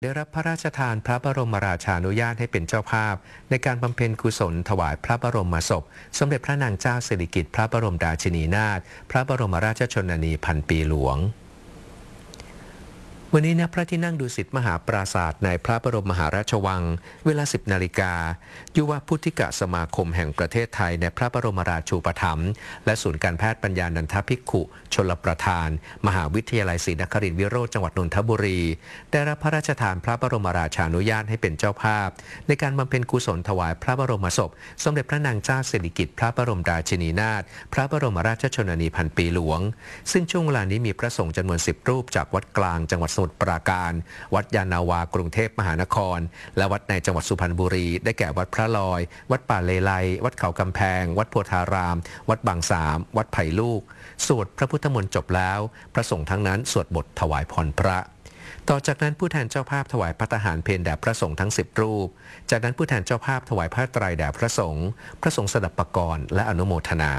ได้รับพระราชทานพระบรมราชานุญาตให้เป็นเจ้าภาพในการบำเพ็ญกุศลถวายพระบรมศพสมเด็จพระนางเจ้าสิริกิติ์พระบรมราชินีนาถพระบรมราชชนนีพันปีหลวงวันนี้ณพระที่นั่งดุสิตมหาปราสาทในพระบรมมหาราชวังเวลา 10 นาฬิกายุวพุทธิกสมาคมแห่งประเทศไทยในพระบรมราชูปถัมภ์และศูนย์การแพทย์ปัญญานันทภิกขุชลประทานมหาวิทยาลัยศรีนครินทรวิโรจน์จังหวัดนนทบุรีได้รับพระราชทานพระบรมราชานุญาตให้เป็นเจ้าภาพในการบำเพ็ญกุศลถวายพระบรมศพสมเด็จพระนางเจ้าสิริกิติ์พระบรมราชินีนาถพระบรมราชชนนีพันปีหลวงซึ่งช่วงเวลานี้มีพระสงฆ์จำนวน10 รูปจากวัดกลางจังหวัดสมุทรปราการวัดยานนาวากรุงเทพมหานครและวัดในจังหวัดสุพรรณบุรีได้แก่วัดพระลอยวัดป่าเลไลวัดเขากำแพงวัดโพธารามวัดบางสามวัดไผ่ลูกสวดพระพุทธมนต์จบแล้วพระสงฆ์ทั้งนั้นสวดบทถวายพรพระต่อจากนั้นผู้แทนเจ้าภาพถวายภัตตาหารเพลแด่พระสงฆ์ทั้ง10 รูปจากนั้นผู้แทนเจ้าภาพถวายผ้าไตรแด่พระสงฆ์สดับปกรณ์และอนุโมทนา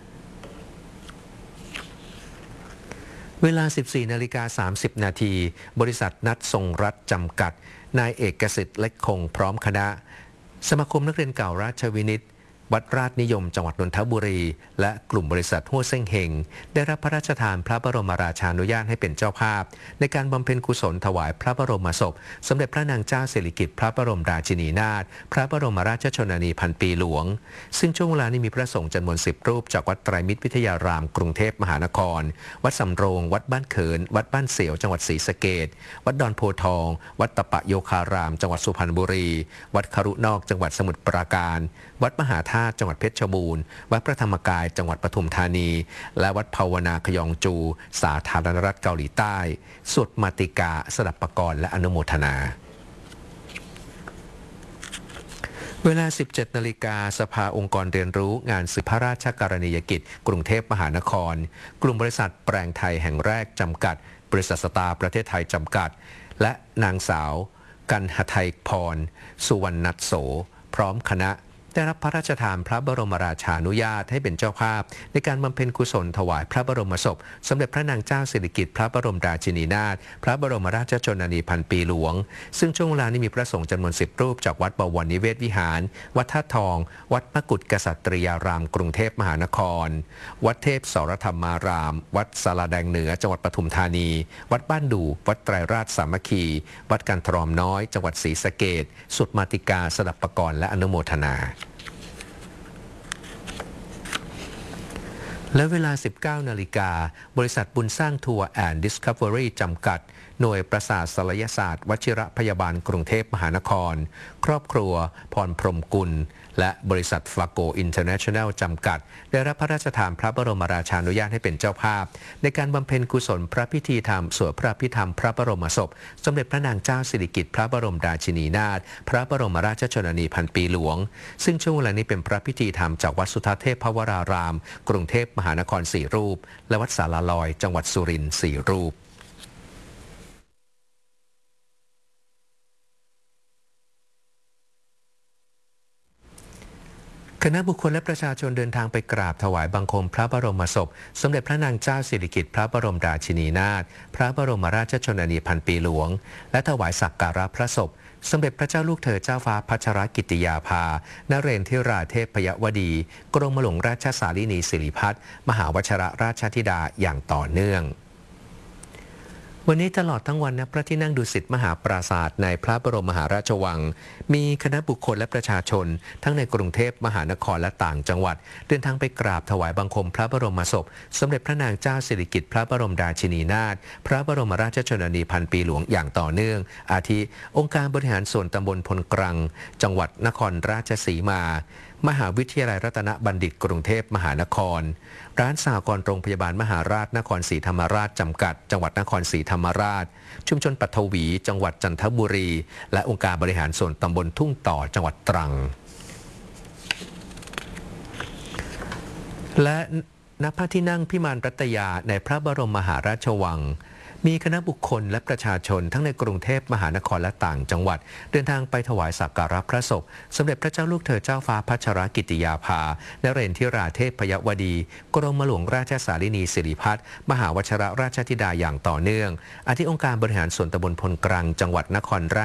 เวลา 14:30 นาทีบริษัทนัดทรงรัฐจำกัดนายเอกสิทธิ์เล็กคงพร้อมคณะสมาคมนักเรียนเก่าราชวินิตวัดราชนิยมจังหวัดนนทบุรีและกลุ่มบริษัทฮั่วเซ่งเฮงได้รับพระราชทานพระบรมราชานุญาตให้เป็นเจ้าภาพในการบำเพ็ญกุศลถวายพระบรมศพสมเด็จพระนางเจ้าสิริกิติ์พระบรมราชินีนาถพระบรมราชชนนีพันปีหลวงซึ่งช่วงเวลานี้มีพระสงฆ์จำนวน10 รูปจากวัดไตรมิตรวิทยารามกรุงเทพมหานครวัดสำโรงวัดบ้านเขินวัดบ้านเสียวจังหวัดศรีสะเกษวัดดอนโพทองวัดตะปะโยคารามจังหวัดสุพรรณบุรีวัดครุนอกจังหวัดสมุทรปราการวัดมหาธาตุจังหวัดเพชรบูรณ์วัดพระธรรมกายจังหวัดปทุมธานีและวัดภาวนาขยองจูสาธารณรัฐเกาหลีใต้สวดมาติกาสดับปกรณ์และอนุโมทนาเวลา 17 นาฬิกาสภาองค์กรเรียนรู้งานสืบพระราชกรณียกิจกรุงเทพมหานครกลุ่มบริษัทแปลงไทยแห่งแรกจำกัดบริษัทสตาร์ประเทศไทยจำกัดและนางสาวกันหทัยพรสุวรรณัสโสพร้อมคณะได้รับพระราชทานพระบรมราชานุญาตให้เป็นเจ้าภาพในการบำเพ็ญกุศลถวายพระบรมศพสมเด็จพระนางเจ้าสิริกิติ์พระบรมราชินีนาถพระบรมราชชนนีพันปีหลวงซึ่งช่วงเวลานี้มีพระสงฆ์จำนวน10 รูปจากวัดบวรนิเวศวิหารวัดท่าทองวัดมกุฏกษัตริยารามกรุงเทพมหานครวัดเทพสรธรรมารามวัดสาราแดงเหนือจังหวัดปทุมธานีวัดบ้านดูวัดไตรราชสามัคคีวัดกันทรอมน้อยจังหวัดศรีสะเกษสวดมาติกาสดับปกรณ์และอนุโมทนาและเวลา 19 นาฬิกาบริษัทบุญสร้างทัวร์แอนด์ดิสคัฟเวอรี่จำกัดหน่วยประสาทศัลยศาสตร์วชิรพยาบาลกรุงเทพมหานครครอบครัวพรพรหมกุลและบริษัทฟาโกอินเตอร์เนชั่นแนลจำกัดได้รับพระราชทานพระบรมราชานุญาตให้เป็นเจ้าภาพในการบำเพ็ญกุศลพระพิธีธรรมสวดพระพิธรรมพระบรมศพสมเด็จพระนางเจ้าสิริกิติ์พระบรมราชินีนาถพระบรมราชชนนีพันปีหลวงซึ่งช่วงเวลานี้เป็นพระพิธีธรรมจากวัดสุทัศน์เทพวรารามกรุงเทพมหานคร4 รูปและวัดสาราลอยจังหวัดสุรินทร์4 รูปคณะบุคคลและประชาชนเดินทางไปกราบถวายบังคมพระบรมศพสมเด็จพระนางเจ้าสิริกิติ์พระบรมราชินีนาถพระบรมราชชนนีพันปีหลวงและถวายสักการะพระศพสมเด็จพระเจ้าลูกเธอเจ้าฟ้าพัชรกิติยาภานเรนทิราเทพยวดีกรมหลวงราชสารินีสิริพัฒน์มหาวชรราชธิดาอย่างต่อเนื่องวันนี้ตลอดทั้งวันณพระที่นั่งดุสิตมหาปราสาทในพระบรมมหาราชวังมีคณะบุคคลและประชาชนทั้งในกรุงเทพมหานครและต่างจังหวัดเดินทางไปกราบถวายบังคมพระบรมศพสมเด็จพระนางเจ้าสิริกิติ์พระบรมราชินีนาถพระบรมราชชนนีพันปีหลวงอย่างต่อเนื่องอาทิองค์การบริหารส่วนตำบลพลกรังจังหวัดนครราชสีมามหาวิทยาลัยรัตนบัณฑิตกรุงเทพมหานครร้านสหกรณ์โรงพยาบาลมหาราชนครศรีธรรมราชจำกัดจังหวัดนครศรีธรรมราชชุมชนปัทวีจังหวัดจันทบุรีและองค์การบริหารส่วนตำบลทุ่งต่อจังหวัดตรังและณพระที่นั่งพิมานรัตยาในพระบรมมหาราชวังมีคณะบุคคลและประชาชนทั้งในกรุงเทพมหานครและต่างจังหวัดเดินทางไปถวายสักการะพระศพสมเด็จพระเจ้าลูกเธอเจ้าฟ้าพัชรกิติยาภานเรนทิราเทพยวดีกรมหลวงราชสารินีสิริพัฒน์มหาวชิรราชธิดาอย่างต่อเนื่องอาทิองค์การบริหารส่วนตำบลพลกรังจังหวัดนครราช